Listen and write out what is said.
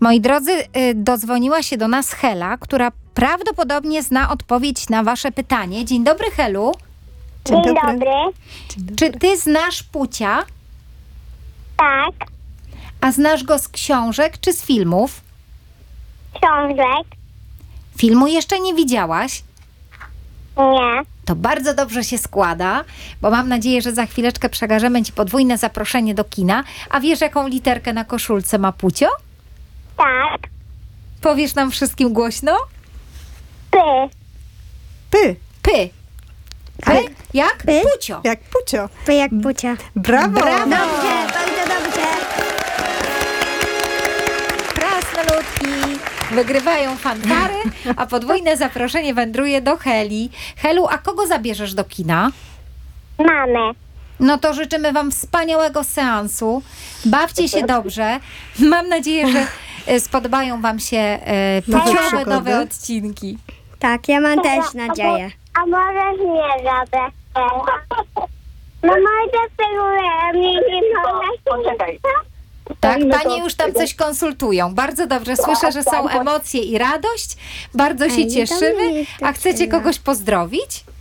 Moi drodzy, dodzwoniła się do nas Hela, która prawdopodobnie zna odpowiedź na wasze pytanie. Dzień dobry, Helu. Dzień dobry. Czy ty znasz Pucia? Tak, A znasz go z książek czy z filmów? książek. Filmu jeszcze nie widziałaś? Nie. To bardzo dobrze się składa, bo mam nadzieję, że za chwileczkę przekażemy ci podwójne zaproszenie do kina. A wiesz, jaką literkę na koszulce ma Pucio? Tak, Powiesz nam wszystkim głośno? py. Py, Py. Py? Jak? Py? Pucio. jak Pucio. Py jak Pucia. Brawo! Brawo! Dobrze, bardzo dobrze. Krasnoludki wygrywają fanfary, a podwójne zaproszenie wędruje do Heli. Helu, a kogo zabierzesz do kina? Mamę. No to życzymy wam wspaniałego seansu. Bawcie się dobrze. Mam nadzieję, że spodobają wam się Nowe puciowe przygody. nowe odcinki. Tak, ja mam też nadzieję. A możesz nie zabrać. No może tego nie Poczekaj. Tak, No to panie już tam coś konsultują. Bardzo dobrze. Słyszę, że są emocje i radość. Bardzo się Ej, cieszymy. Dominik, A chcecie to kogoś pozdrowić?